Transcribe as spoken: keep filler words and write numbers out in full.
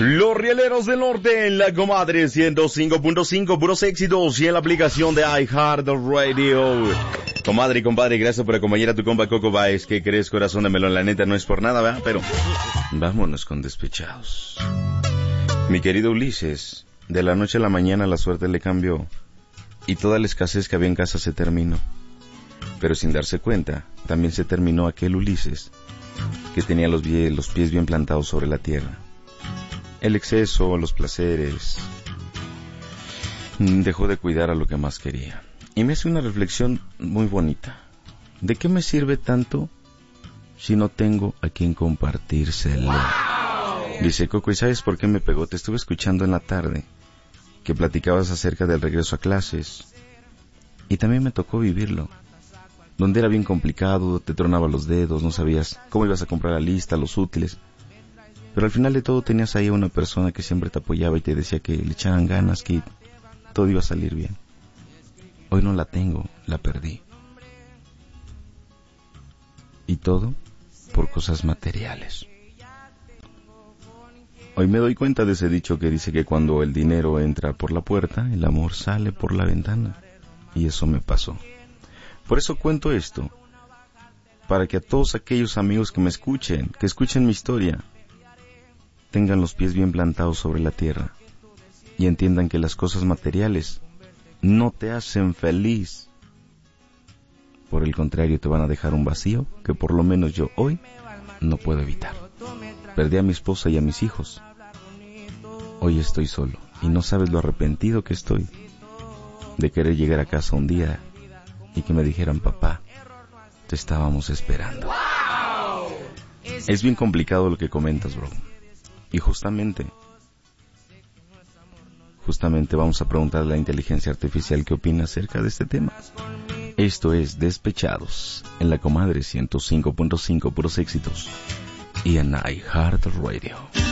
Los Rieleros del Norte en la Comadre ciento cinco punto cinco, puros éxitos, y en la aplicación de iHeartRadio. Comadre y compadre, gracias por acompañar a tu compa Coco Baez. ¿Qué crees, corazón de melón? La neta no es por nada, ¿verdad? Pero vámonos con despechados. Mi querido Ulises, de la noche a la mañana la suerte le cambió y toda la escasez que había en casa se terminó. Pero sin darse cuenta, también se terminó aquel Ulises que tenía los, pie, los pies bien plantados sobre la tierra. El exceso, los placeres, dejó de cuidar a lo que más quería. Y me hace una reflexión muy bonita. ¿De qué me sirve tanto si no tengo a quien compartírselo? ¡Wow! Dice Coco, ¿y sabes por qué me pegó? Te estuve escuchando en la tarde que platicabas acerca del regreso a clases. Y también me tocó vivirlo. Donde era bien complicado, te tronaba los dedos, no sabías cómo ibas a comprar la lista, los útiles. Pero al final de todo tenías ahí a una persona que siempre te apoyaba y te decía que le echaran ganas, que todo iba a salir bien. Hoy no la tengo, la perdí. Y todo por cosas materiales. Hoy me doy cuenta de ese dicho que dice que cuando el dinero entra por la puerta, el amor sale por la ventana. Y eso me pasó. Por eso cuento esto, para que a todos aquellos amigos que me escuchen, que escuchen mi historia, tengan los pies bien plantados sobre la tierra y entiendan que las cosas materiales no te hacen feliz. Por el contrario, te van a dejar un vacío que por lo menos yo hoy no puedo evitar. Perdí a mi esposa y a mis hijos. Hoy estoy solo y no sabes lo arrepentido que estoy de querer llegar a casa un día y que me dijeran, papá, te estábamos esperando. Es bien complicado lo que comentas, bro. Y justamente, justamente vamos a preguntarle a la inteligencia artificial qué opina acerca de este tema. Esto es Despechados, en la Comadre ciento cinco punto cinco, puros éxitos, y en iHeartRadio.